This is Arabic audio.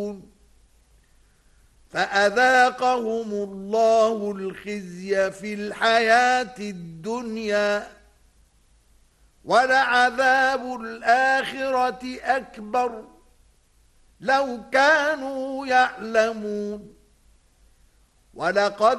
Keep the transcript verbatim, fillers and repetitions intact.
فأذاقهم الله الخزي في الحياة الدنيا ولعذاب الآخرة أكبر لو كانوا يعلمون ولقد